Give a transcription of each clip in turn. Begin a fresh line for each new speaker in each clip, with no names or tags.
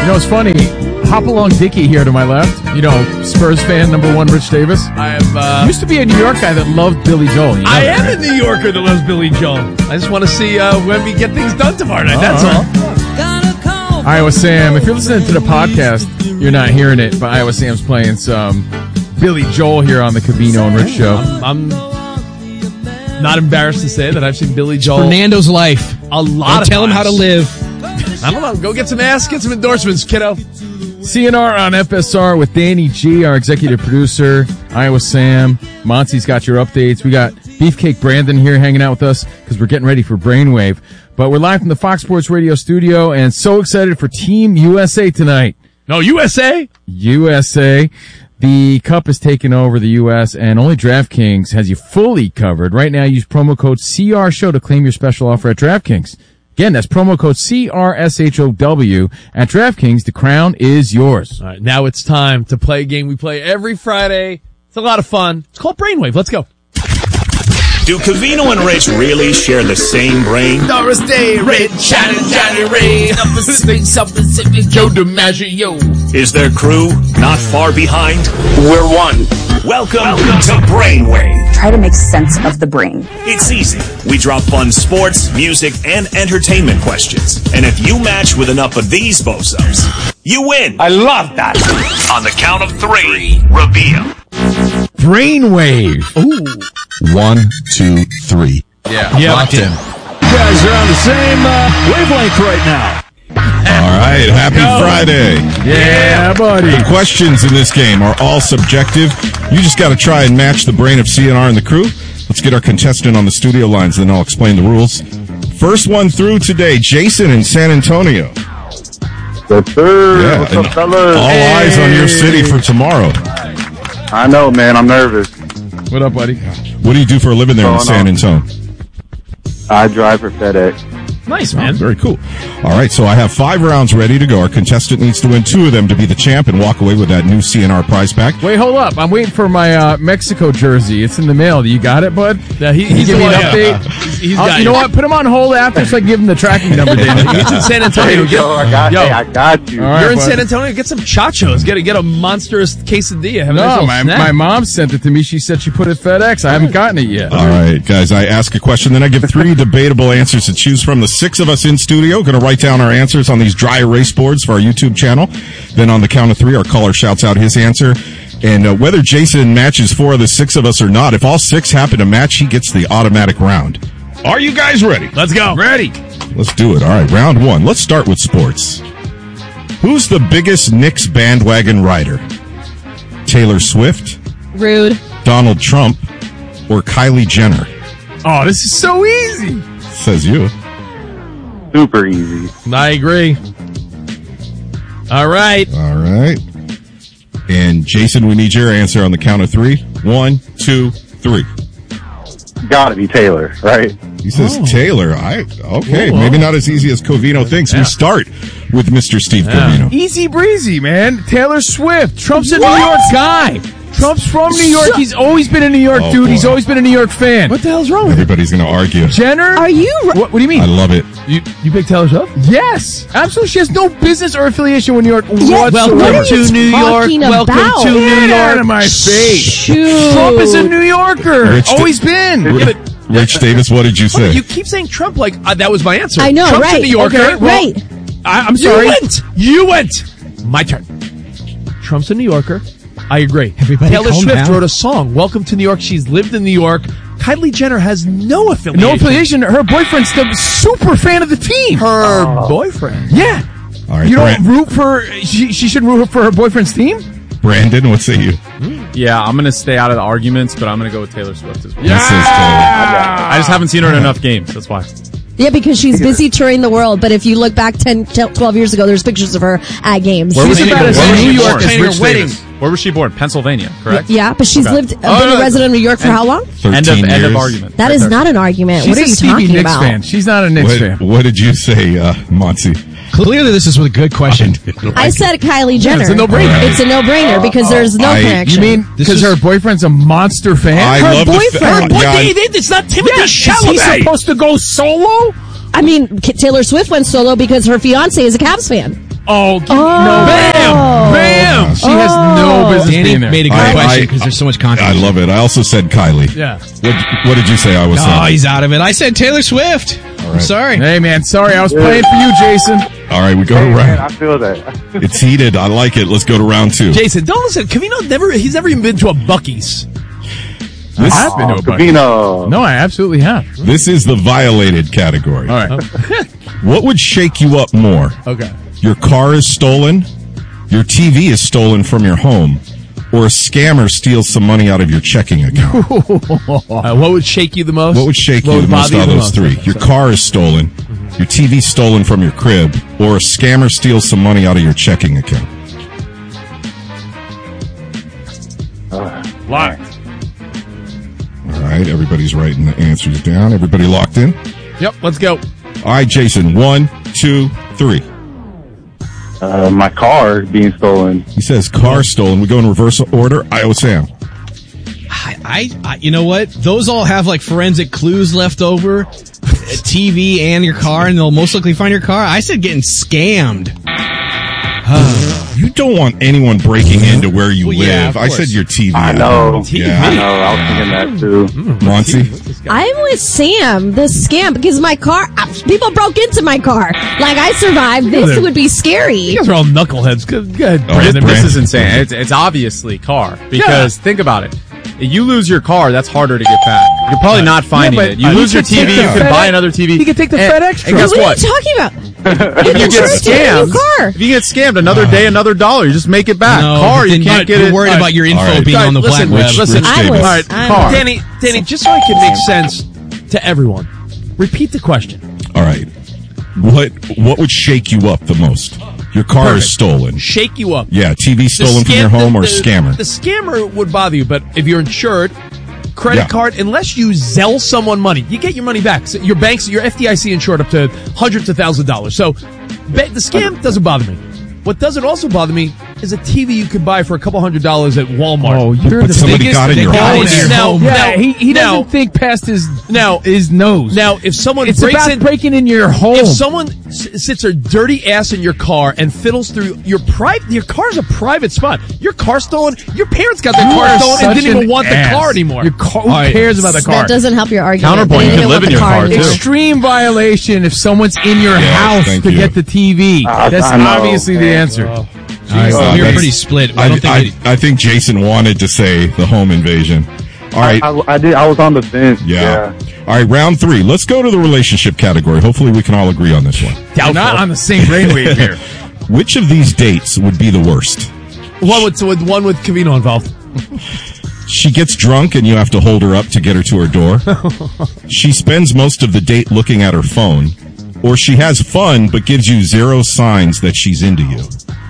know, it's funny. Hop along Dickie here to my left. You know, Spurs fan number one, Rich Davis.
I am.
Used to be a New York guy that loved Billy Joel. You know
I
that,
am
right?
a New Yorker that loves Billy Joel. I just want to see when we get things done tomorrow night. That's all.
Iowa Sam, if you're listening to the podcast, you're not hearing it, but Iowa Sam's playing some Billy Joel here on the Covino and Rich show.
I'm not embarrassed to say that I've seen Billy Joel.
Fernando's life.
A lot of
Tell him how to live.
I don't know. Go get some ass, get some endorsements, kiddo.
CNR on FSR with Danny G, our executive producer, Iowa Sam. Monty's got your updates. We got Beefcake Brandon here hanging out with us because we're getting ready for Brainwave. But we're live from the Fox Sports Radio studio and so excited for Team USA tonight.
No, USA?
USA. The Cup is taking over the U.S. and only DraftKings has you fully covered. Right now, use promo code CRSHOW to claim your special offer at DraftKings. Again, that's promo code CRSHOW at DraftKings. The crown is yours.
All right, now it's time to play a game we play every Friday. It's a lot of fun. It's called Brainwave. Let's go.
Do Covino and Rich really share the same brain?
Doris Day, Red, Johnny Ray, up the Pacific, Joe DiMaggio.
Is their crew not far behind?
We're one.
Welcome to Brainwave.
Try to make sense of the brain.
It's easy. We drop fun sports, music, and entertainment questions. And if you match with enough of these bozos, you win.
I love that.
On the count of three, reveal.
Brainwave.
Ooh. 1, 2, 3.
Yeah.
Locked in.
You guys are on the same wavelength right now.
All right. Happy Friday.
Yeah, buddy.
The questions in this game are all subjective. You just got to try and match the brain of CNR and the crew. Let's get our contestant on the studio lines, then I'll explain the rules. First one through today, Jason in San Antonio.
Yes, sir.
Yeah,
What's up, fellas?
all eyes on your city for tomorrow.
I know, man. I'm nervous.
What up, buddy?
What do you do for a living there in San Antonio?
I drive for FedEx.
Nice,
Oh,
man.
very cool. All right, so I have 5 rounds ready to go. Our contestant needs to win 2 of them to be the champ and walk away with that new CNR prize pack.
Wait, hold up. I'm waiting for my Mexico jersey. It's in the mail. You got it, bud?
Yeah, he's
give me an
the one,
update.
He's got
You know what? Put him on hold after so I can give him the tracking number, David.
He's in San Antonio.
I got you.
All right,
You're in
bud.
San Antonio. Get some chachos. Get a monstrous quesadilla. Have a nice
No,
little
my
snack.
mom sent it to me. She said she put it FedEx. I haven't gotten it yet.
All right, guys, I ask a question, then I give 3 debatable answers to choose from. The 6 of us in studio going to write down our answers on these dry erase boards for our YouTube channel. Then on the count of 3, our caller shouts out his answer. And whether Jason matches 4 of the 6 of us or not, if all 6 happen to match, he gets the automatic round. Are you guys ready?
Let's go.
Ready.
Let's do it. All right, round 1. Let's start with sports. Who's the biggest Knicks bandwagon rider? Taylor Swift,
Rude.
Donald Trump, or Kylie Jenner?
Oh, this is so easy.
Says you.
Super easy.
I agree. All right.
All right. And Jason, we need your answer on the count of 3. 1, 2, 3.
Gotta be Taylor, right?
He says Taylor. Okay, maybe not as easy as Covino thinks. We start with Mr. Steve Covino.
Easy breezy, man. Taylor Swift. Trump's a New York guy. Trump's from New York. He's always been a New York
Oh,
dude.
boy.
He's always been a New York fan.
What the hell's wrong with it?
Everybody's going to argue.
Jenner?
Are you?
What do you mean?
I love it.
You big Taylor Swift?
Yes, absolutely. She has no business or affiliation with New York
Yes.
whatsoever.
What are
Welcome
you
to New York.
talking
Welcome
about?
to New
Get out
York.
of my face.
Shoot.
Trump is a New Yorker.
Rich
Always been.
Rich Davis, what did you say?
You keep saying Trump like that was my answer.
I know,
Trump's
right?
a New Yorker.
Okay, right.
I'm sorry.
You went. My turn. Trump's a New Yorker. I agree.
Everybody
Taylor
calm
Swift
down.
wrote a song, Welcome to New York. She's lived in New York. Kylie Jenner has no affiliation.
No affiliation. Her boyfriend's the super fan of the team.
Her boyfriend.
Yeah.
All right,
You don't root for. She should root for her boyfriend's team.
Brandon, what say you?
Yeah, I'm going to stay out of the arguments, but I'm going to go with Taylor Swift as well.
He says Taylor.
I just haven't seen her in enough games. That's why.
Yeah, because she's busy touring the world. But if you look back 10, 12 years ago, there's pictures of her at games.
Where was
She's
she
about
born?
as
Where was
New
she
York
born?
as
Planning
Rich
her wedding.
Davis.
Where was she born? Pennsylvania, correct?
Yeah, but she's
Okay.
been a resident of New York for how long?
13
End
years.
of argument.
That is not an argument.
She's
What are
a
you
Stevie
talking
Nicks
about?
fan. She's not a Knicks fan.
What did you say, Monty?
Clearly, this is a good question.
I said Kylie Jenner.
it's a no-brainer.
Right.
It's a no-brainer because there's no
I-
connection.
You mean because her boyfriend's a monster fan?
I
Her
love
boyfriend.
the
What?
fact.
It's not Timothy
Is he
Chalamet.
supposed to go solo?
I mean, Taylor Swift went solo because her fiance is a Cavs fan.
Oh, bam! She has no business
Danny
being there.
made a good question because there's so much content.
I love it. I also said Kylie.
Yeah.
What did you say I was saying?
Oh, he's out of it. I said Taylor Swift. I'm sorry.
Hey, man, sorry. I was playing for you, Jason.
All right, we go to
Man,
round.
I feel that.
It's heated. I like it. Let's go to round 2.
Jason, don't listen. He's never even been to a Buc-ee's.
I have been to a bunch.
Covino.
No, I absolutely have.
This is the violated category.
All right.
What would shake you up more?
Okay.
Your car is stolen, your TV is stolen from your home, or a scammer steals some money out of your checking account?
What would shake you the most?
What would shake you the most out of those three? Your car is stolen, your TV stolen from your crib, or a scammer steals some money out of your checking account?
Locked.
All right, everybody's writing the answers down. Everybody locked in?
Yep, let's go.
All right, Jason, 1, 2, 3.
My car being stolen.
He says car stolen. We go in reverse order. Iowa Sam.
I you know what? Those all have like forensic clues left over. TV and your car, and they'll most likely find your car. I said getting scammed.
You don't want anyone breaking into where you
Well,
live.
yeah, of
I said
course.
your TV.
I know.
Yeah.
I know. I was thinking that too.
Monty?
I'm with Sam. The scam, because my car, people broke into my car. Like, I survived. This would be scary.
You guys are all knuckleheads. Go ahead, Brandon.
This is insane. It's obviously car. Because think about it. You lose your car, that's harder to get back. You're probably not finding
but
it. You lose your TV, you can buy another TV.
You can take the FedEx
And guess
What are
what?
you talking about?
If you get
Insurance to get a new
scammed,
car.
if you get scammed, another day, another dollar. You just make it back.
No,
car,
but
you
then
can't get
you're
it.
worried about your info
All right.
being on the black
Listen,
web.
listen.
Rich
I'm
Davis.
with,
All right,
I'm
car.
with.
Danny, just so it can make sense to everyone, repeat the question.
All right. What would shake you up the most? Your car is stolen.
Shake you up.
Yeah, TV stolen from your home or scammer.
The scammer would bother you, but if you're insured, credit
Yeah.
card, unless you Zelle someone money, you get your money back. So your banks, your FDIC insured up to hundreds of thousands of dollars. So the scam doesn't bother me. What doesn't also bother me is a TV you could buy for a couple $100s at Walmart.
Oh, you're
But
the
somebody
biggest
got in your
downer.
house.
Yeah, he
now-
doesn't think past his
Now-
nose.
Now, if someone
it's
breaks
about
in,
breaking in your home.
if someone sits their dirty ass in your car and fiddles through your car's a private spot. Your car stolen. Your parents got their
You
car
are
stolen and
such
didn't even
an
want the
ass.
car anymore.
Your car, who cares about the car?
That doesn't help your argument.
Counterpoint,
They
you
didn't
can live
want
in
the
your car,
anymore.
too.
Extreme violation if someone's in your
Yeah,
house
thank
to
you.
get the TV. That's
I know.
obviously the answer.
We're
that's-
pretty split. I don't think
I think Jason wanted to say the home invasion. All right.
I did. I was on the fence.
Yeah. All right, round 3. Let's go to the relationship category. Hopefully we can all agree on this one.
We're not on the same brainwave here.
Which of these dates would be the worst?
One with Covino involved.
She gets drunk and you have to hold her up to get her to her door. She spends most of the date looking at her phone. Or she has fun but gives you zero signs that she's into you.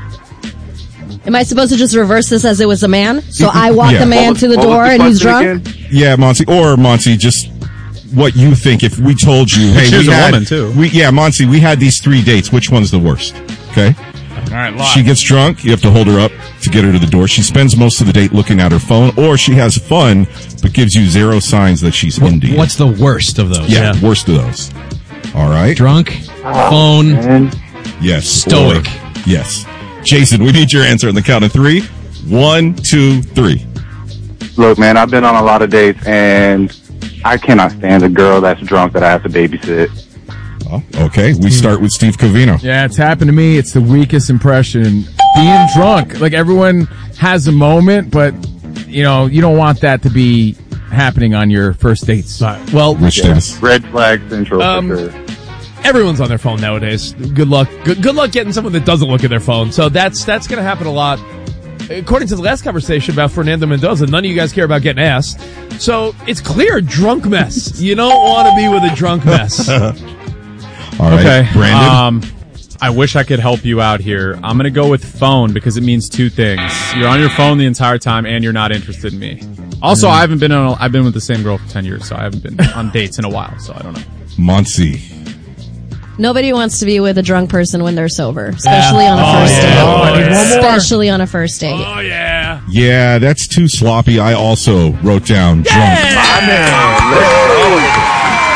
Am I supposed to just reverse this as it was a man? So I walk
Yeah.
the man to the
What was
door
the
and he's
question
drunk?
again?
Yeah, Monty, just what you think if we told you, hey,
Choose
we
a
had,
woman, too.
Monty, we had these 3 dates. Which one's the worst? Okay.
All right, lock.
She gets drunk. You have to hold her up to get her to the door. She spends most of the date looking at her phone, or she has fun but gives you zero signs that she's into you.
What's the worst of those?
Yeah, worst of those. All right.
Drunk, phone,
And
Yes.
Stoic.
Or- yes. Jason, we need your answer on the count of 3. 1, 2, 3.
look, man, I've been on a lot of dates, and I cannot stand a girl that's drunk that I have to babysit.
Oh, okay. We start with Steve Covino.
Yeah, it's happened to me. It's the weakest impression. Being drunk. Like, everyone has a moment, but, you don't want that to be happening on your first dates.
Well,
Rich Davis.
Red flag central for sure.
everyone's on their phone nowadays. Good luck. Good luck getting someone that doesn't look at their phone. So that's going to happen a lot. According to the last conversation about Fernando Mendoza, none of you guys care about getting asked. So it's clear, drunk mess. You don't want to be with a drunk mess.
All right.
Okay.
Brandon.
I wish I could help you out here. I'm going to go with phone because it means 2 things. You're on your phone the entire time and you're not interested in me. Also, I've been with the same girl for 10 years, so I haven't been on dates in a while, so I don't know.
Monty.
Nobody wants to be with a drunk person when they're sober, especially on a first date.
I need one more.
Especially on a first date.
Oh, yeah.
Yeah, that's too sloppy. I also wrote down drunk.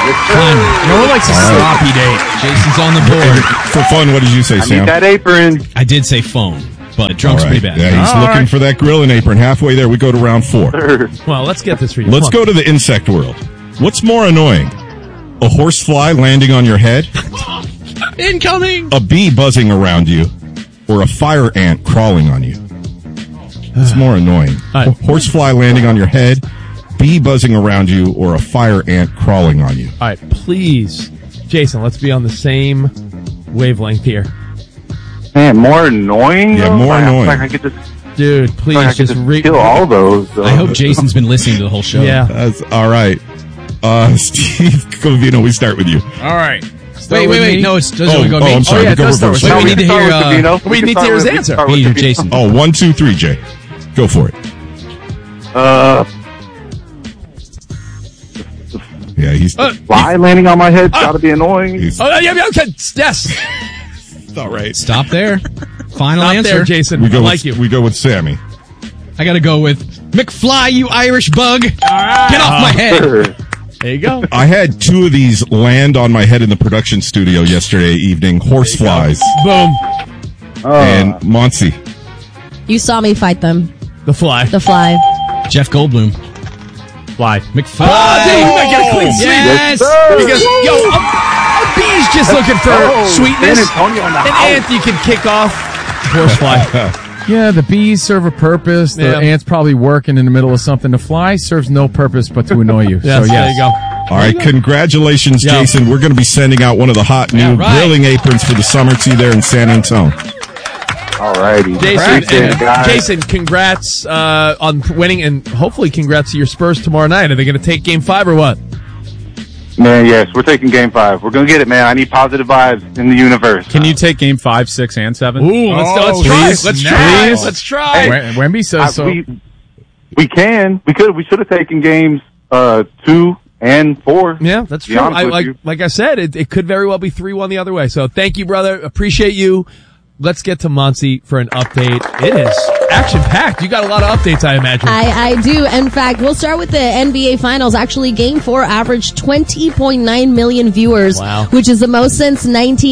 No one likes a sloppy date. Jason's on the board.
For fun, what did you say,
I
Sam?
need that apron.
I did say phone, but drunk's
All right.
pretty bad.
Yeah, he's
All
looking
right.
for that grill and apron. Halfway there, we go to round 4.
Well, let's get this for you.
Let's
Come
go to the insect world. What's more annoying? A horsefly landing on your head?
Incoming!
A bee buzzing around you? Or a fire ant crawling on you? What's more annoying?
All right.
Horsefly landing on your head? Bee buzzing around you? Or a fire ant crawling on you?
All right, please, Jason, let's be on the same wavelength here.
Man, more annoying?
Yeah,
though?
more
Like,
annoying.
Like I could just,
Dude, please
like I could
just
just kill all those. Though.
I hope Jason's been listening to the whole show.
Yeah.
That's all right. Steve Covino, we start with you.
All right.
Wait. No, it doesn't go to me.
I'm sorry.
Oh, yeah,
we
it
go
does start
reverse.
with
Wait,
you.
we need to hear,
we need to hear his answer.
We need to hear Jason.
Oh, 1, 2, 3, Jay. Go for it. Yeah, he's
Fly landing on my head gotta be annoying.
he's
Oh, yeah, okay. Yes.
all right.
Stop there. Final
Not
answer.
there, Jason.
We
I
go
like
with,
you.
We go with Sammy.
I gotta go with McFly, you Irish bug. Get off my head.
There you go.
I had 2 of these land on my head in the production studio yesterday evening. Horseflies.
Boom.
And Monty.
You saw me fight them.
The fly.
The fly.
Jeff Goldblum.
Fly.
McFly.
Oh, dude, we might get a clean sweep.
Yes.
Because, yo, a bee's just looking for sweetness.
San Antonio in the
An
house.
ant you can kick off. Horsefly.
Yeah, the bees serve a purpose. The
Yeah.
ant's probably working in the middle of something. The fly serves no purpose but to annoy you.
Yes,
so,
there
yes.
you go.
All right, congratulations,
Yeah.
Jason. We're going to be sending out one of the hot new
right.
grilling aprons for the summer to you there in San Antonio.
Alrighty.
Jason,
Appreciate it, guys.
Jason, congrats on winning, and hopefully congrats to your Spurs tomorrow night. Are they going to take Game 5 or what?
Man, yes, we're taking Game 5. We're gonna get it, man. I need positive vibes in the universe.
Can you take game 5, 6, and 7?
Ooh, let's try.
please.
Let's
No.
try.
Please.
Let's try.
Wemby says so.
We can. We could. We should have taken games 2 and 4.
Yeah, that's
To be
true.
honest with you.
Like I said, it could very well be 3-1 the other way. So thank you, brother. Appreciate you. Let's get to Monty for an update. It is action-packed. You got a lot of updates, I imagine.
I do. In fact, we'll start with the NBA Finals. Actually, Game 4 averaged 20.9 million viewers,
Wow.
which is the most since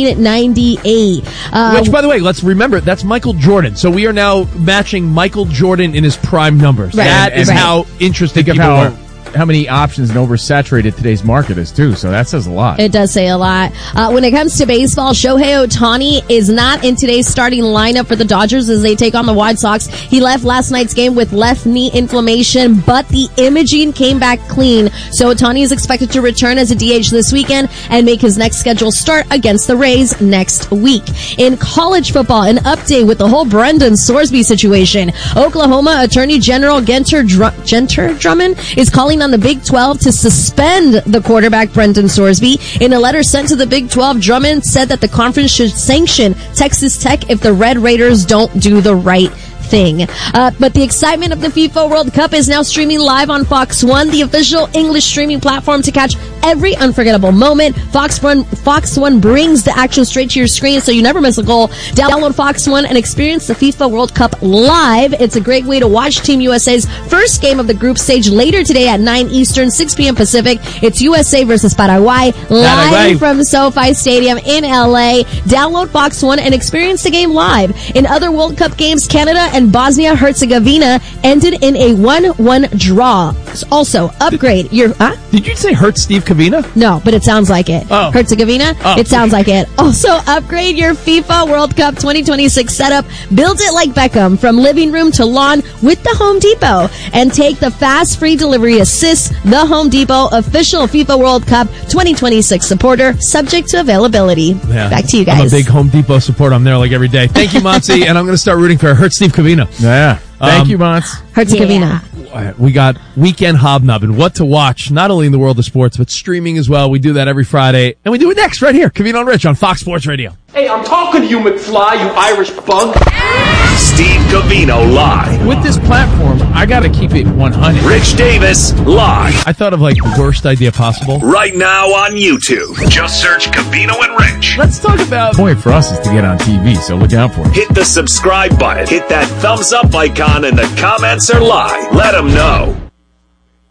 1998.
Which, by the way, let's remember, that's Michael Jordan. So we are now matching Michael Jordan in his prime numbers.
Right,
That is
right.
how interesting
Think of
people were.
how many options and oversaturated today's market is, too. So that says a lot.
It does say a lot. When it comes to baseball, Shohei Ohtani is not in today's starting lineup for the Dodgers as they take on the White Sox. He left last night's game with left knee inflammation, but the imaging came back clean. So Ohtani is expected to return as a DH this weekend and make his next scheduled start against the Rays next week. In college football, an update with the whole Brendan Sorsby situation. Oklahoma Attorney General Genter Drummond is calling on the Big 12 to suspend the quarterback Brendan Sorsby. In a letter sent to the Big 12, Drummond said that the conference should sanction Texas Tech if the Red Raiders don't do the right thing. But the excitement of the FIFA World Cup is now streaming live on Fox One, the official English streaming platform to catch every unforgettable moment. Fox One brings the action straight to your screen so you never miss a goal. Download Fox One and experience the FIFA World Cup live. It's a great way to watch Team USA's first game of the group stage later today at 9 Eastern, 6 p.m. Pacific. It's USA versus Paraguay live from SoFi Stadium in LA. Download Fox One and experience the game live. In other World Cup games, Canada and Bosnia-Herzegovina ended in a 1-1 draw. Also, upgrade your...
Did you say hurt Steve Covina?
No, but it sounds like it.
Oh.
Herzegovina?
Oh.
It sounds like it. Also, upgrade your FIFA World Cup 2026 setup. Build it like Beckham from living room to lawn with the Home Depot. And take the fast free delivery assist. The Home Depot official FIFA World Cup 2026 supporter, subject to availability.
Yeah.
Back to you
I'm a
guys.
big Home Depot supporter. I'm there like every day. Thank you, Monty. And I'm going to start rooting for hurt Steve Covina.
Yeah. Thank you, Mons.
Herzegovina.
We got Weekend Hobnobbing. What to watch, not only in the world of sports, but streaming as well. We do that every Friday. And we do it next right here. Covino and Rich on Fox Sports Radio.
Hey, I'm talking to you, McFly, you Irish bug.
Steve Covino live.
With this platform, I got to keep it 100.
Rich Davis live.
I thought of like the worst idea possible.
Right now on YouTube. Just search Covino and Rich.
Let's talk about...
The point for us is to get on TV, so look out for it.
Hit the subscribe button. Hit that thumbs up icon and the comments are live. Let them know.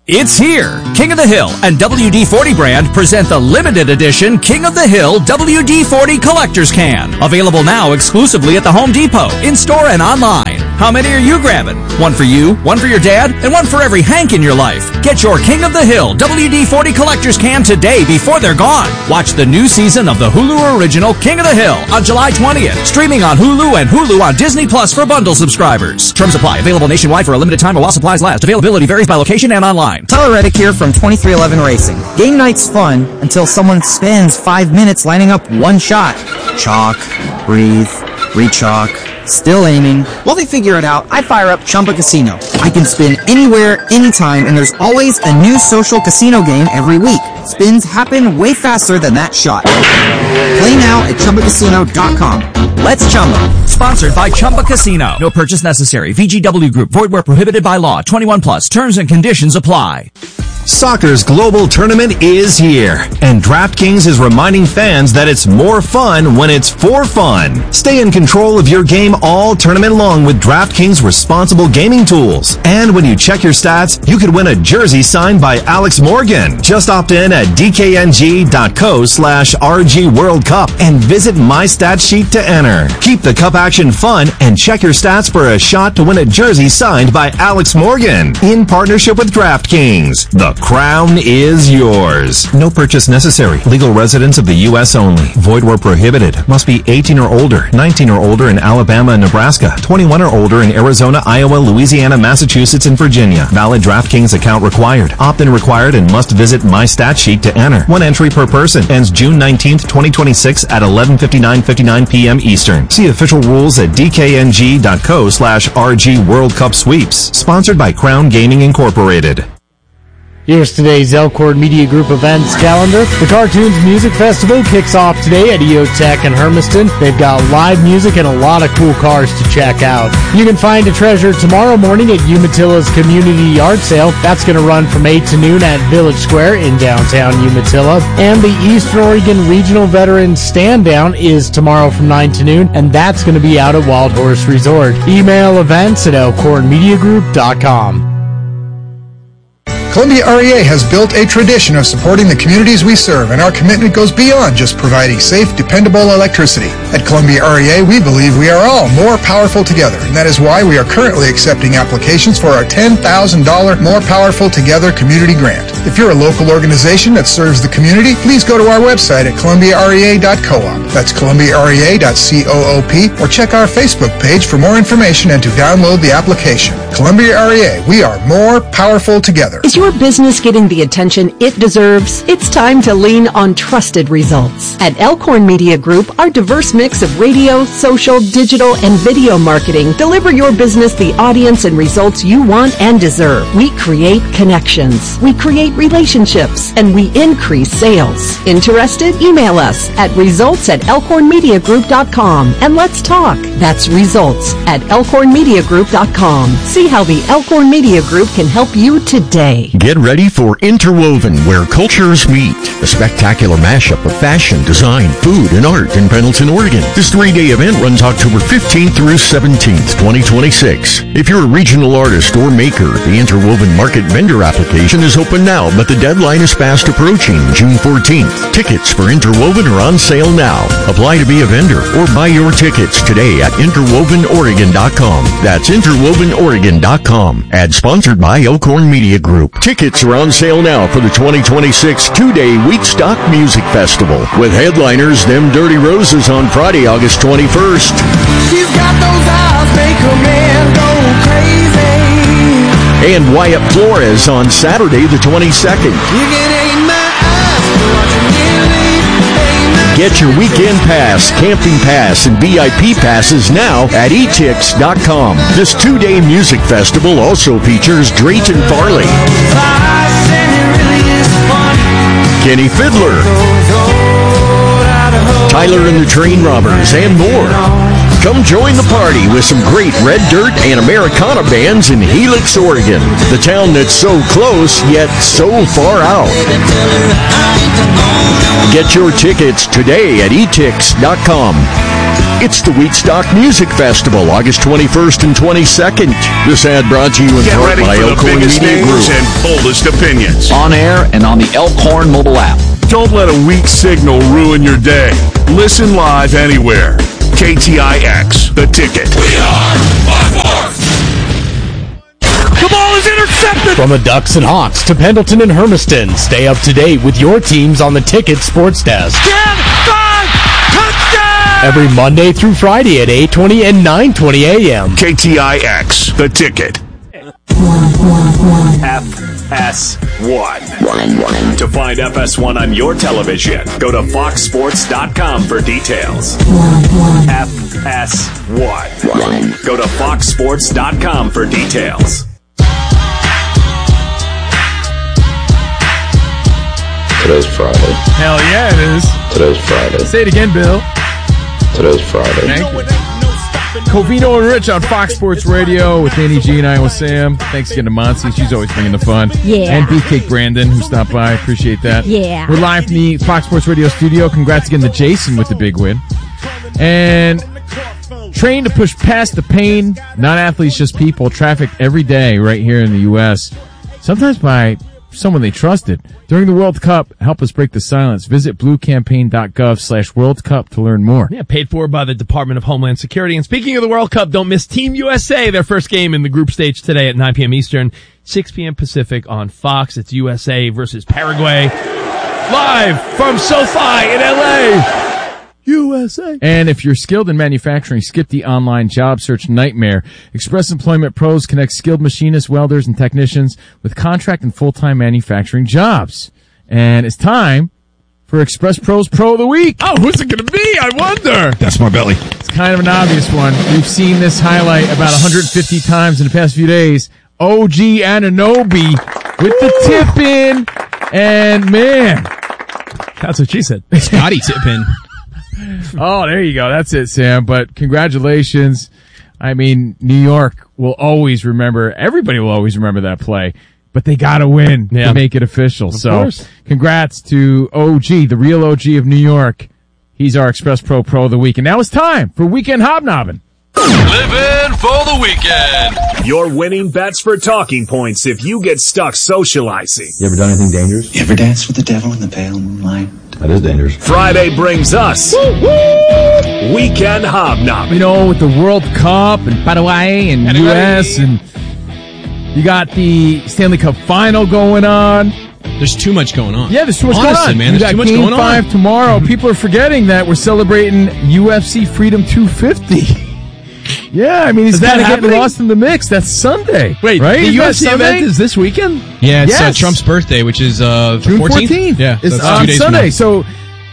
It's here! King of the Hill and WD-40 brand present the limited edition King of the Hill WD-40 Collector's Can. Available now exclusively at the Home Depot, in-store and online. How many are you grabbing? One for you, one for your dad, and one for every Hank in your life. Get your King of the Hill WD-40 Collector's Can today before they're gone. Watch the new season of the Hulu original King of the Hill on July 20th. Streaming on Hulu and Hulu on Disney Plus for bundle subscribers. Terms apply. Available nationwide for a limited time while supplies last. Availability varies by location and online.
Tyler Reddick here from 2311 Racing. Game night's fun until someone spends 5 minutes lining up one shot. Chalk, breathe, re-chalk, still aiming. While they figure it out, I fire up Chumba Casino. I can spin anywhere, anytime, and there's always a new social casino game every week. Spins happen way faster than that shot. Play now at ChumbaCasino.com.
Let's Chumba. Sponsored by Chumba Casino. No purchase necessary. VGW Group. Void where prohibited by law. 21 plus. Terms and conditions apply.
Soccer's global tournament is here, and DraftKings is reminding fans that it's more fun when it's for fun. Stay in control of your game all tournament long with DraftKings responsible gaming tools. And when you check your stats, you could win a jersey signed by Alex Morgan. Just opt in at dkng.co/RG World Cup and visit My Stat Sheet to enter. Keep the cup action fun and check your stats for a shot to win a jersey signed by Alex Morgan in partnership with DraftKings. The crown is yours. No purchase necessary. Legal residents of the U.S. only. Void where prohibited. Must be 18 or older, 19 or older in Alabama and Nebraska, 21 or older in Arizona, Iowa, Louisiana, Massachusetts, and Virginia. Valid DraftKings account required. Opt-in required and must visit My Stat Sheet to enter. One entry per person. Ends June 19th, 2026 at 11:59 p.m. Eastern. See official rules at dkng.co/RG World Cup Sweeps. Sponsored by Crown Gaming Incorporated.
Here's today's Elkhorn Media Group events calendar. The Cartoons Music Festival kicks off today at EOTech in Hermiston. They've got live music and a lot of cool cars to check out. You can find a treasure tomorrow morning at Umatilla's Community Yard Sale. That's going to run from 8 to noon at Village Square in downtown Umatilla. And the Eastern Oregon Regional Veterans Stand Down is tomorrow from 9 to noon, and that's going to be out at Wild Horse Resort. Email events at elkhornmediagroup.com.
Columbia REA has built a tradition of supporting the communities we serve, and our commitment goes beyond just providing safe, dependable electricity. At Columbia REA, we believe we are all more powerful together, and that is why we are currently accepting applications for our $10,000 More Powerful Together Community Grant. If you're a local organization that serves the community, please go to our website at columbiarea.coop. That's columbiarea.coop, or check our Facebook page for more information and to download the application. Columbia REA, we are more powerful together.
Is your business getting the attention it deserves? It's time to lean on trusted results. At Elkhorn Media Group, our diverse mix of radio, social, digital, and video marketing deliver your business the audience and results you want and deserve. We create connections, we create relationships, and we increase sales. Interested? Email us at results@elkhornmediagroup.com and let's talk. That's results@elkhornmediagroup.com. See how the Elkhorn Media Group can help you today.
Get ready for Interwoven, where cultures meet. A spectacular mashup of fashion, design, food, and art in Pendleton, Oregon. This 3-day event runs October 15th through 17th, 2026. If you're a regional artist or maker, the Interwoven Market vendor application is open now, but the deadline is fast approaching, June 14th. Tickets for Interwoven are on sale now. Apply to be a vendor or buy your tickets today at interwovenoregon.com. That's interwovenoregon.com. Ad sponsored by Elkhorn Media Group. Tickets are on sale now for the 2026 2-day Wheatstock Music Festival, with headliners Them Dirty Roses on Friday, August 21st.
She's got those eyes, make a man go crazy.
And Wyatt Flores on Saturday, the 22nd.
You can aim my eyes, watching you leave.
Get your weekend pass, camping pass, and VIP passes now at etix.com. This 2-day music festival also features Drayton Farley, Kenny Fiddler, Tyler and the Train Robbers, and more. Come join the party with some great Red Dirt and Americana bands in Helix, Oregon, the town that's so close yet so far out. Get your tickets today at etix.com. It's the Wheatstock Music Festival, August 21st and 22nd. This ad brought to you in
Get
part
ready
by
for the
Elkhorn
biggest
Media
names
Group.
and boldest opinions.
On air and on the Elkhorn mobile app.
Don't let a weak signal ruin your day. Listen live anywhere. KTIX, The Ticket. We are
The ball is intercepted! From the Ducks and Hawks to Pendleton and Hermiston, stay up to date with your teams on the Ticket Sports Desk.
10-5 touchdown!
Every Monday through Friday at 8:20 and 9:20 a.m.
KTIX, The Ticket. FS1. To find FS1 on your television, go to foxsports.com for details. FS1. Go to foxsports.com for details.
Today's Friday.
Hell yeah, it is.
Today's Friday.
Say it again, Bill.
Today's Friday.
Thank you. Covino and Rich on Fox Sports Radio with Danny G and Iowa Sam. Thanks again to Monty. She's always bringing the fun.
Yeah.
And Beefcake Brandon, who stopped by. Appreciate that.
Yeah.
We're live from the Fox Sports Radio studio. Congrats again to Jason with the big win. And trained to push past the pain. Not athletes, just people. Trafficked every day right here in the U.S. Sometimes by someone they trusted. During the World Cup, help us break the silence. Visit bluecampaign.gov/World Cup to learn more.
Yeah, paid for by the Department of Homeland Security. And speaking of the World Cup, don't miss Team USA, their first game in the group stage today at 9 p.m. Eastern, 6 p.m. Pacific on Fox. It's USA versus Paraguay. Live from SoFi in L.A. USA.
And if you're skilled in manufacturing, skip the online job search nightmare. Express Employment Pros connects skilled machinists, welders, and technicians with contract and full-time manufacturing jobs. And it's time for Express Pros Pro of the Week.
Oh, who's it going to be? I wonder.
That's my belly.
It's kind of an obvious one. We've seen this highlight about 150 times in the past few days. OG Anunoby with the tip-in. And, man.
That's what she said.
Scotty tip-in.
Oh, there you go. That's it, Sam. But congratulations. I mean, New York will always remember, everybody will always remember that play, but they gotta win to make it official.
Of
So
course.
congrats to OG, the real OG of New York. He's our Express Pro of the Week. And now it's time for Weekend Hobnobbing.
Living for the weekend. Your winning bets for talking points if you get stuck socializing.
You ever done anything dangerous?
You ever danced with the devil in the pale moonlight?
That is dangerous.
Friday brings us Weekend Hobnobbing.
You know, with the World Cup and Paraguay and U.S. and you got the Stanley Cup Final going on.
There's too much going on.
Yeah, there's too much
Honestly,
going on.
man, there's too much
Game
going on.
5 tomorrow. People are forgetting that we're celebrating UFC Freedom 250. Yeah, I mean, he's
Is that
kind of getting
happening?
lost in the mix. That's Sunday.
Wait,
right?
the
Isn't that
UFC
Sunday?
event is this weekend?
Yeah, it's
Yes.
Trump's birthday, which is the
June
14th. Yeah,
It's
so
on
2 days from
Sunday.
now.
So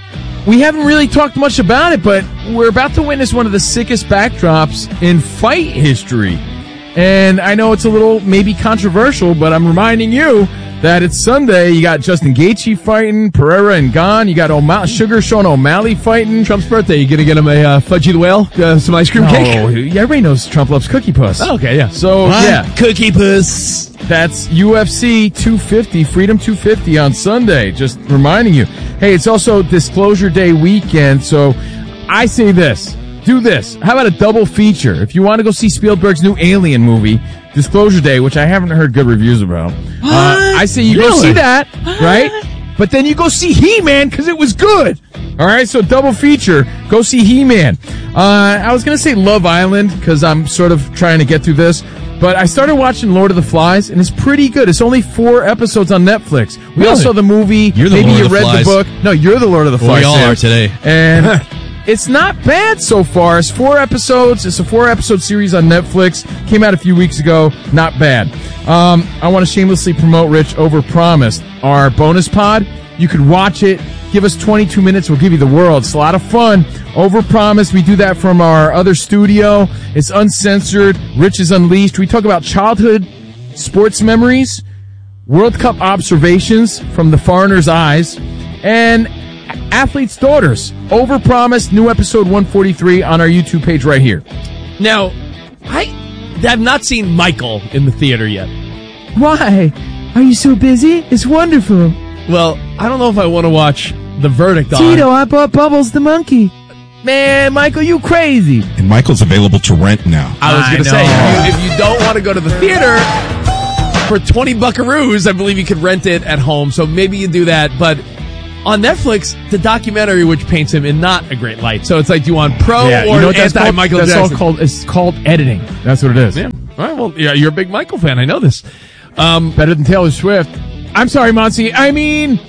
we haven't really talked much about it, but we're about to witness one of the sickest backdrops in fight history. And I know it's a little maybe controversial, but I'm reminding you that it's Sunday. You got Justin Gaethje fighting, Pereira and Gane. You got Sugar Sean O'Malley fighting.
Trump's birthday. You gonna get him a Fudgy the Whale, some ice cream cake?
Oh, everybody knows Trump loves Cookie Puss.
Oh, okay, yeah.
So,
What?
yeah.
Cookie Puss.
That's UFC 250, Freedom 250 on Sunday. Just reminding you. Hey, it's also Disclosure Day weekend, so I say this. Do this. How about a double feature? If you want to go see Spielberg's new Alien movie, Disclosure Day, which I haven't heard good reviews about, I say you go see that, right? But then you go see He-Man because it was good. All right, so double feature. Go see He-Man. I was going to say Love Island because I'm sort of trying to get through this. But I started watching Lord of the Flies, and it's pretty good. It's only 4 episodes on Netflix. We
Really?
all saw the movie.
You're the
Maybe
Lord
you
of the
read
Flies.
the book. No, you're the Lord of the Flies.
We all
Sam.
are today.
And it's not bad so far. It's 4 episodes. It's a 4-episode series on Netflix. Came out a few weeks ago. Not bad. I want to shamelessly promote, Rich, Overpromised, our bonus pod. You could watch it. Give us 22 minutes. We'll give you the world. It's a lot of fun. Overpromised. We do that from our other studio. It's uncensored. Rich is Unleashed. We talk about childhood sports memories, World Cup observations from the foreigner's eyes, and athletes' daughters. Overpromised. New episode 143 on our YouTube page right here.
Now, I have not seen Michael in the theater yet.
Why? Are you so busy? It's wonderful.
Well, I don't know if I want to watch The Verdict on.
I bought Bubbles the monkey. man, Michael, you crazy.
And Michael's available to rent now.
I was going to say, if you don't want to go to the theater for 20 buckaroos, I believe you could rent it at home. So maybe you do that. But on Netflix, the documentary, which paints him in not a great light. So it's like, do you want pro or anti-Michael Jackson?
It's called editing. That's what it is.
Yeah. All right, well, yeah, you're a big Michael fan. I know this.
Better than Taylor Swift. I'm sorry, Monty. I mean...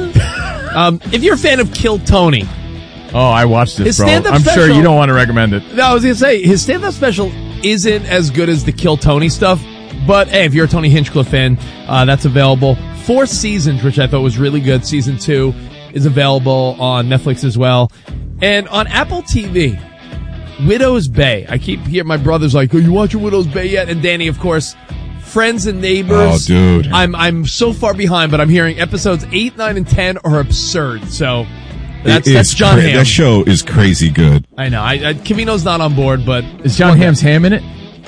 if you're a fan of Kill Tony...
Oh, I watched this,
his
bro. I'm sure you don't want to recommend it.
No, I was going to say, his stand-up special isn't as good as the Kill Tony stuff, but hey, if you're a Tony Hinchcliffe fan, that's available. 4 seasons, which I thought was really good. Season 2 is available on Netflix as well. And on Apple TV, Widow's Bay. I keep hearing my brother's like, "Are you watching Widow's Bay yet?" And Danny, of course, Friends and Neighbors.
Oh, dude.
I'm so far behind, but I'm hearing episodes 8, 9, and 10 are absurd. So that's John Hamm.
That show is crazy good.
I know. Camino's not on board, but
is John Hamm's ham in it?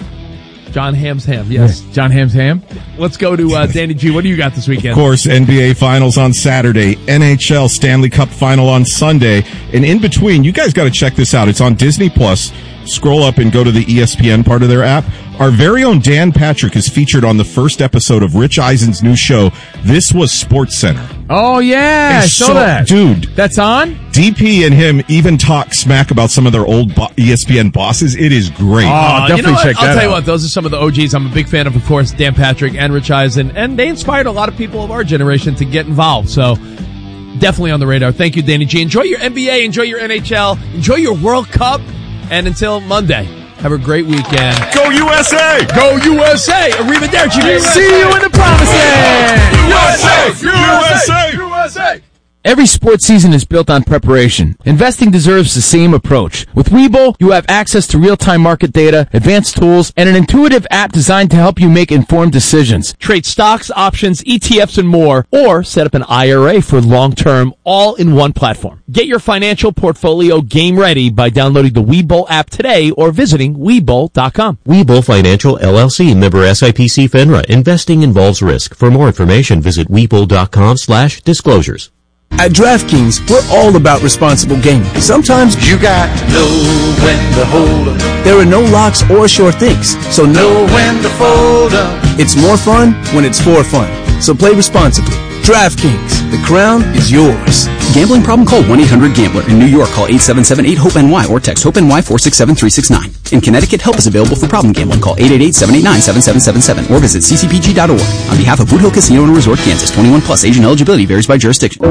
John Hamm's ham, yes.
John Hamm's ham.
Let's go to Danny G. What do you got this weekend?
Of course, NBA Finals on Saturday, NHL Stanley Cup Final on Sunday, and in between, you guys got to check this out. It's on Disney Plus. Scroll up and go to the ESPN part of their app. Our very own Dan Patrick is featured on the first episode of Rich Eisen's new show, This Was SportsCenter.
Oh, yeah, I saw that.
Dude.
That's on?
DP and him even talk smack about some of their old ESPN bosses. It is great.
Oh, definitely check that out.
I'll tell you what, those are some of the OGs I'm a big fan of course, Dan Patrick and Rich Eisen, and they inspired a lot of people of our generation to get involved, so definitely on the radar. Thank you, Danny G. Enjoy your NBA, enjoy your NHL, enjoy your World Cup, and until Monday, have a great weekend.
Go USA!
Go USA! Arrivederci, baby!
See you in the promised land!
USA! USA! USA!
Every sports season is built on preparation. Investing deserves the same approach. With Webull, you have access to real-time market data, advanced tools, and an intuitive app designed to help you make informed decisions.
Trade stocks, options, ETFs, and more, or set up an IRA for long-term, all in one platform. Get your financial portfolio game ready by downloading the Webull app today or visiting Webull.com.
Webull Financial LLC, member SIPC FINRA. Investing involves risk. For more information, visit Webull.com/disclosures.
At DraftKings, we're all about responsible gaming. Sometimes you got know when to hold up. There are no locks or sure things, so know when to fold up. It's more fun when it's for fun. So play responsibly. DraftKings, the crown is yours.
Gambling problem? Call 1-800-GAMBLER. In New York, call 877-8-HOPE-NY or text HOPE-NY 467-369. In Connecticut, help is available for problem gambling. Call 888-789-7777 or visit ccpg.org. On behalf of Boot Hill Casino and Resort, Kansas, 21 plus. Age and eligibility varies by jurisdiction.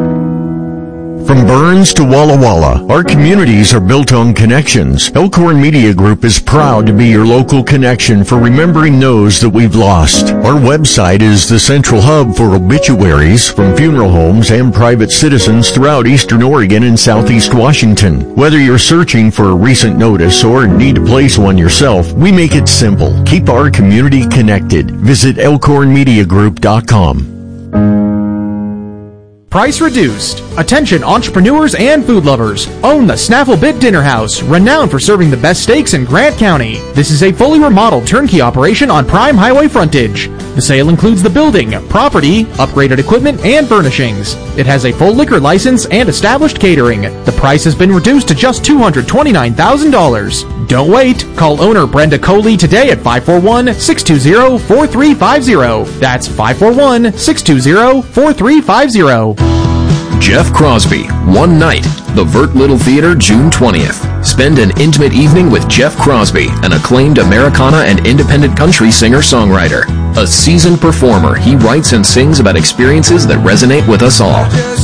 From Burns to Walla Walla, our communities are built on connections. Elkhorn Media Group is proud to be your local connection for remembering those that we've lost. Our website is the central hub for obituaries from funeral homes and private citizens throughout Eastern Oregon and Southeast Washington. Whether you're searching for a recent notice or need to place one yourself, we make it simple. Keep our community connected. Visit elkhornmediagroup.com.
Price reduced. Attention entrepreneurs and food lovers. Own the Snaffle Bit Dinner House, renowned for serving the best steaks in Grant County. This is a fully remodeled turnkey operation on prime highway frontage. The sale includes the building, property, upgraded equipment, and furnishings. It has a full liquor license and established catering. The price has been reduced to just $229,000. Don't wait. Call owner Brenda Coley today at 541-620-4350. That's 541-620-4350.
Jeff Crosby, One Night, the Vert Little Theater, June 20th. Spend an intimate evening with Jeff Crosby, an acclaimed Americana and independent country singer-songwriter. A seasoned performer, he writes and sings about experiences that resonate with us all.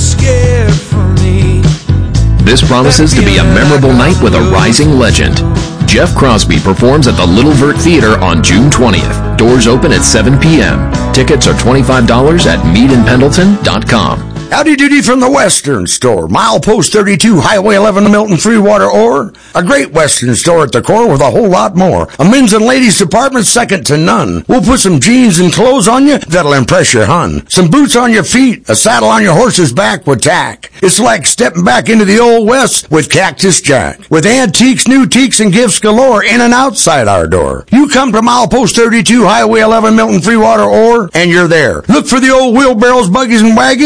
This promises to be a memorable night with a rising legend. Jeff Crosby performs at the Little Vert Theater on June 20th. Doors open at 7 p.m. Tickets are $25 at meetandpendleton.com.
Howdy doody from the Western Store. Milepost 32, Highway 11, Milton Freewater Ore. A great Western store at the core with a whole lot more. A men's and ladies department second to none. We'll put some jeans and clothes on you that'll impress your hun. Some boots on your feet, a saddle on your horse's back with tack. It's like stepping back into the old West with Cactus Jack. With antiques, new teaks, and gifts galore in and outside our door. You come to Milepost 32, Highway 11, Milton Freewater Ore, and you're there. Look for the old wheelbarrows, buggies, and wagons, and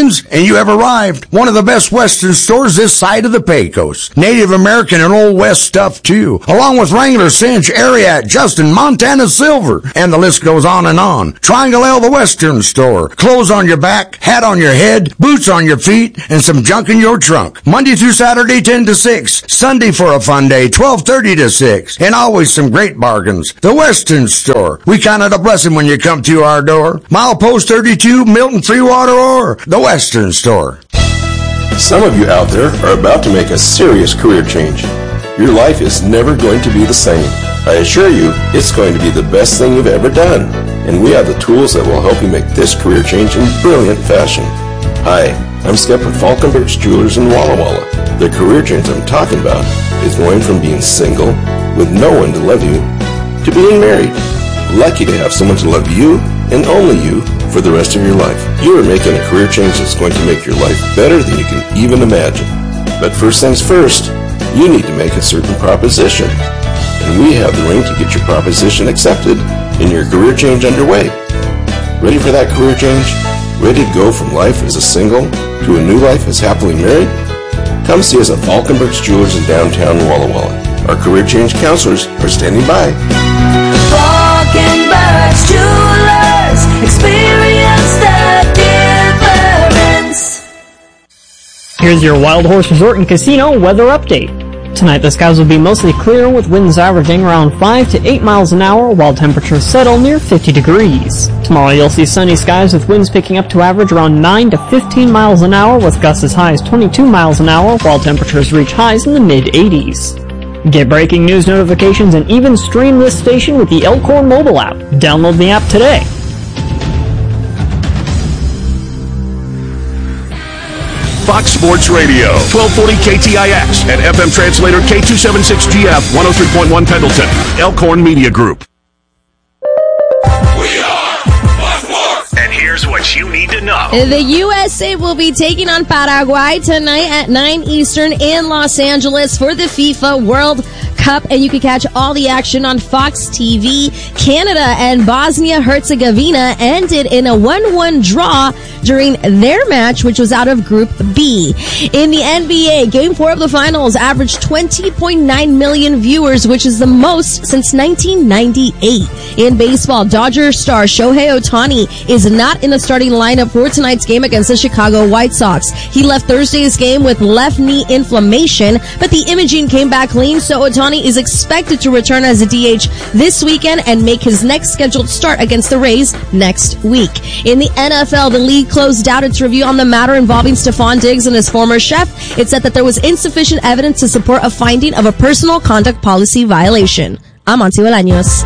you have arrived. One of the best Western stores this side of the Pecos. Native American and Old West stuff too, along with Wrangler, Cinch, Ariat, Justin, Montana Silver, and the list goes on and on. Triangle L, the Western store. Clothes on your back, hat on your head, boots on your feet, and some junk in your trunk. Monday through Saturday, 10 to 6. Sunday for a fun day, 12:30 to 6. And always some great bargains. The Western store. We count it a blessing when you come to our door. Milepost 32, Milton, Freewater, or the Western store.
Some of you out there are about to make a serious career change. Your life is never going to be the same. I assure you, it's going to be the best thing you've ever done. And we have the tools that will help you make this career change in brilliant fashion. Hi, I'm Skip with Falkenberg's Jewelers in Walla Walla. The career change I'm talking about is going from being single, with no one to love you, to being married. Lucky to have someone to love you, and only you, for the rest of your life. You are making a career change that's going to make your life better than you can even imagine. But first things first, you need to make a certain proposition. And we have the ring to get your proposition accepted and your career change underway. Ready for that career change? Ready to go from life as a single to a new life as happily married? Come see us at Falkenberg's Jewelers in downtown Walla Walla. Our career change counselors are standing by.
Falkenberg's Jewelers, experience the difference.
Here's your Wild Horse Resort and Casino weather update. Tonight the skies will be mostly clear with winds averaging around 5 to 8 miles an hour while temperatures settle near 50 degrees. Tomorrow you'll see sunny skies with winds picking up to average around 9 to 15 miles an hour with gusts as high as 22 miles an hour while temperatures reach highs in the mid-80s. Get breaking news notifications and even stream this station with the Elkhorn mobile app. Download the app today.
Fox Sports Radio, 1240 KTIX, and FM translator K276GF, 103.1 Pendleton, Elkhorn Media Group.
We are Fox Sports! And here's what you need to know.
The USA will be taking on Paraguay tonight at 9 Eastern in Los Angeles for the FIFA World Cup, and you can catch all the action on Fox TV. Canada and Bosnia-Herzegovina ended in a 1-1 draw during their match, which was out of Group B. In the NBA, Game 4 of the Finals averaged 20.9 million viewers, which is the most since 1998. In baseball, Dodger star Shohei Ohtani is not in the starting lineup for tonight's game against the Chicago White Sox. He left Thursday's game with left knee inflammation, but the imaging came back clean, so Ohtani is expected to return as a DH this weekend and make his next scheduled start against the Rays next week. In the NFL, the league closed out its review on the matter involving Stephon Diggs and his former chef. It said that there was insufficient evidence to support a finding of a personal conduct policy violation. I'm Monty Bolaños.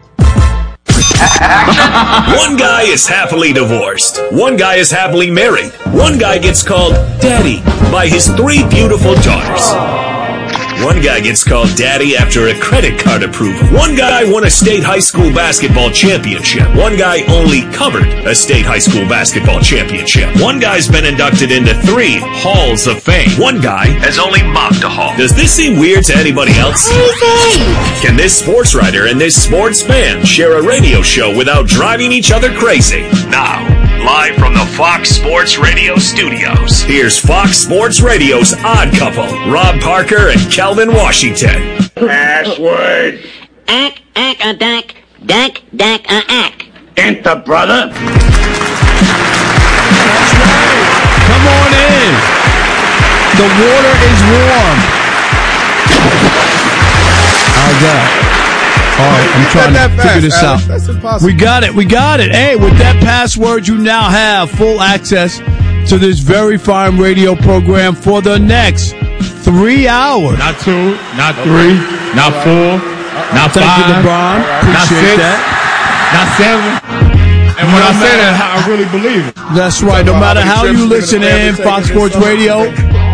One guy is happily divorced. One guy is happily married. One guy gets called Daddy by his 3 beautiful daughters. One guy gets called Daddy after a credit card approval. One guy won a state high school basketball championship. One guy only covered a state high school basketball championship. One guy's been inducted into 3 halls of fame. One guy has only mocked a hall. Does this seem weird to anybody else? Can this sports writer and this sports fan share a radio show without driving each other crazy? Now, live from the Fox Sports Radio studios, here's Fox Sports Radio's odd couple, Rob Parker and Calvin Washington.
Password.
Ack, a dack, dack, a ack.
Enter, brother.
Come on in. The water is warm. How's that? All right, I'm trying to figure this out.
That's impossible.
We got it. Hey, with that password, you now have full access to this very fine radio program for the next 3 hours.
Not 2, not 3, not 4, not 5.
Thank you, LeBron. Appreciate that.
Not 7. And when I say that, I really believe it.
That's right. No matter how you listen in, Fox Sports Radio,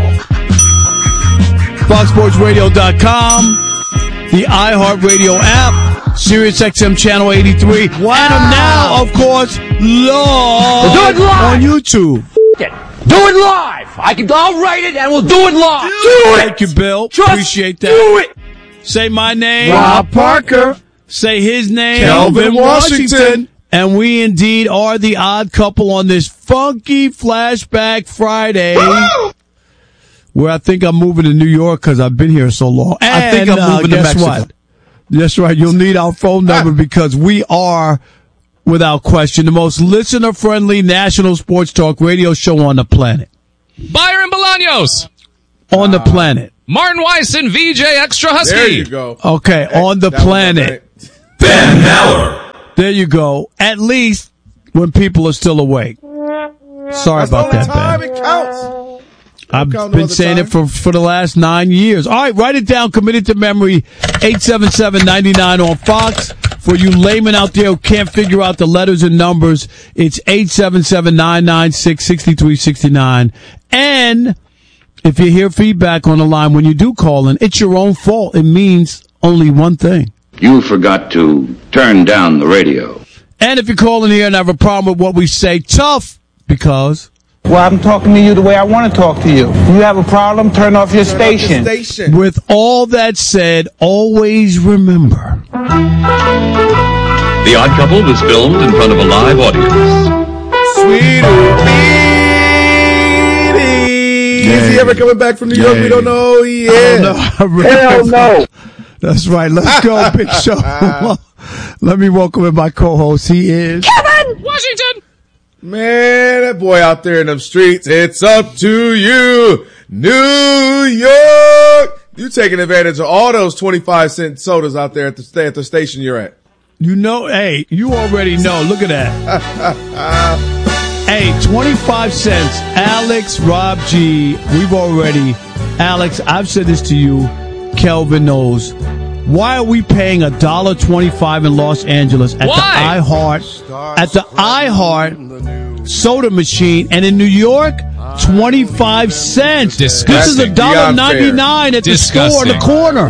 FoxSportsRadio.com, the iHeartRadio app, Sirius XM Channel 83, wow. And now, of course, live
we'll do it live
on YouTube.
Do it live. I'll write it and we'll do it live. Do it.
Thank you, Bill.
Just
appreciate that.
Do it.
Say my name,
Rob Parker.
Say his name,
Calvin Washington.
And we indeed are the odd couple on this funky Flashback Friday. Where I think I'm moving to New York because I've been here so long. And,
I think I'm moving to Mexico.
What? That's right. You'll need our phone number because we are, without question, the most listener-friendly national sports talk radio show on the planet.
Byron Bolaños.
On the planet.
Martin Weiss and VJ Extra Husky.
There you go.
Okay, on the planet.
Ben Maller.
There you go. At least when people are still awake. Sorry about that, Ben.
It counts.
I've been saying it for the last 9 years. All right, write it down. Commit it to memory. 877-99 on Fox. For you laymen out there who can't figure out the letters and numbers, it's 877-996-6369. And if you hear feedback on the line when you do call in, it's your own fault. It means only one thing.
You forgot to turn down the radio.
And if you call in here and have a problem with what we say, tough, because...
Well, I'm talking to you the way I want to talk to you. You have a problem, turn off your station.
With all that said, always remember.
The Odd Couple was filmed in front of a live audience.
Sweet Is he ever coming back from New York? We don't know. Yeah.
Hell no. That's right. Let's go, Big Show. Let me welcome in my co-host. He is
Kevin Washington.
Man, that boy out there in them streets, it's up to you, New York. You taking advantage of all those 25-cent sodas out there at the station you're at.
You know, hey, you already know. Look at that. Hey, 25 cents. Alex, Rob G, Alex, I've said this to you. Kelvin knows. Why are we paying $1.25 in Los Angeles at the iHeart soda machine, and in New York, 25 cents?
Disgusting.
This is $1.99 at the store in the corner.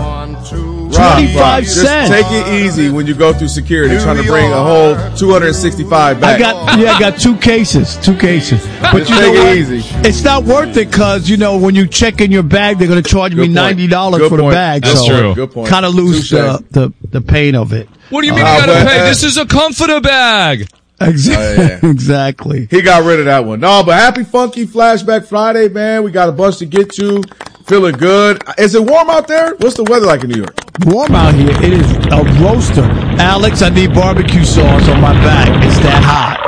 25 cents.
Just take it easy when you go through security trying to bring a whole 265 back.
I got two cases. But
just
you know
take
what?
it easy.
It's not worth it because, when you check in your bag, they're going to charge me $90 for the bag.
That's true.
Good point.
Kind of lose the pain of it.
What do you mean you got to pay? This is a comforter bag.
Exactly.
He got rid of that one. No, but happy funky Flashback Friday, man. We got a bunch to get to. Feeling good. Is it warm out there? What's the weather like in New York?
Warm out here. It is a roaster. Alex, I need barbecue sauce on my back. It's that hot.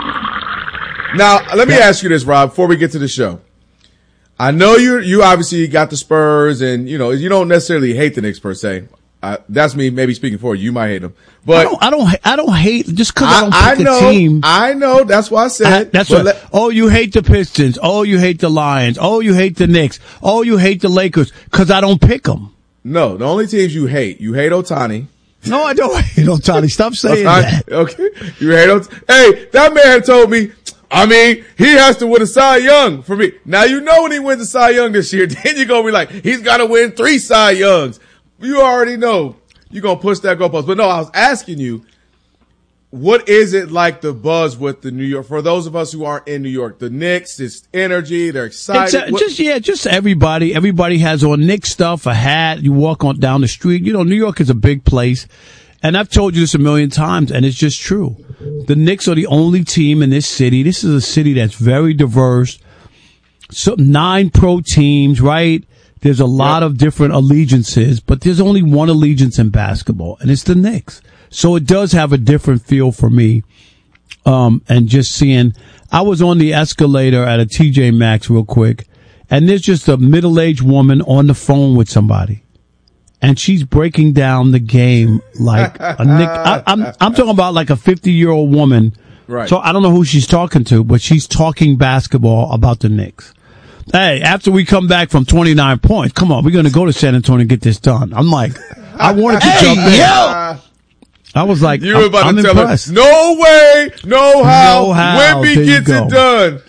Now, let me ask you this, Rob, before we get to the show. I know you obviously got the Spurs and, you don't necessarily hate the Knicks per se. That's me maybe speaking for you. You might hate them. But
I don't hate just because I don't pick a team.
I know. That's why I said.
That's right. You hate the Pistons. Oh, you hate the Lions. Oh, you hate the Knicks. Oh, you hate the Lakers because I don't pick them.
No, the only teams you hate Ohtani.
No, I don't hate Ohtani. Stop saying that.
Okay. You hate Ohtani. Hey, that man told me, he has to win a Cy Young for me. Now, when he wins a Cy Young this year, then you're going to be like, he's got to win 3 Cy Youngs. You already know you're going to push that goalpost. But no, I was asking you, what is it like the buzz with the New York, for those of us who aren't in New York, the Knicks, it's energy, they're excited.
Just everybody. Everybody has on Knicks stuff, a hat. You walk on down the street. New York is a big place. And I've told you this a million times, and it's just true. The Knicks are the only team in this city. This is a city that's very diverse. So 9 pro teams, right? There's a lot of different allegiances, but there's only one allegiance in basketball, and it's the Knicks. So it does have a different feel for me. And just seeing, I was on the escalator at a TJ Maxx real quick, and there's just a middle-aged woman on the phone with somebody. And she's breaking down the game like a Nick. I'm talking about like a 50-year-old woman.
Right.
So I don't know who she's talking to, but she's talking basketball about the Knicks. Hey, after we come back from 29 points, come on, we're going to go to San Antonio and get this done. I'm like, I wanted to jump in.
Yo!
I was like,
you were about
I'm
to tell
impressed.
her, no way, no how, Wemby
there
gets it done.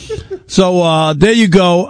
So, there you go.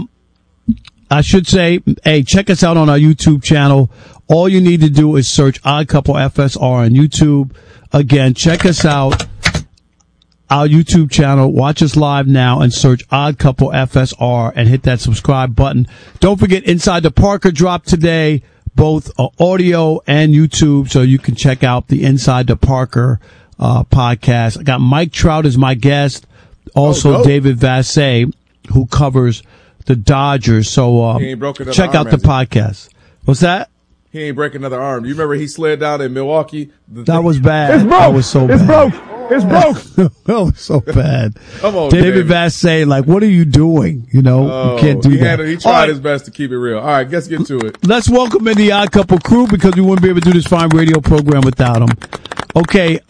I should say, hey, check us out on our YouTube channel. All you need to do is search Odd Couple FSR on YouTube. Again, check us out. Our YouTube channel, watch us live now and search Odd Couple FSR and hit that subscribe button. Don't forget, Inside the Parker dropped today, both audio and YouTube, so you can check out the Inside the Parker podcast. I got Mike Trout as my guest. Also, David Vassay, who covers the Dodgers. So
He ain't broke another
check out
arm,
the podcast. What's that?
He ain't break another arm. You remember he slid down in Milwaukee?
That was bad.
It's broke.
That was so
It's
bad.
broke. It's broke.
That was so bad.
Come on,
David Vassay, like, what are you doing? You know, you can't do that.
He tried his best to keep it real. All right, let's get to it.
Let's welcome in the Odd Couple crew because we wouldn't be able to do this fine radio program without them. Okay.